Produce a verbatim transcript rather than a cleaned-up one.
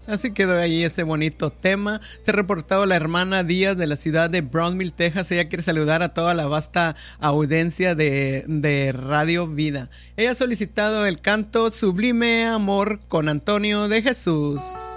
Así quedó ahí ese bonito tema. Se ha reportado la hermana Díaz de la ciudad de Brownsville, Texas. Ella quiere saludar a toda la vasta audiencia de, de Radio Vida. Ella ha solicitado el canto Sublime Amor con Antonio de Jesús.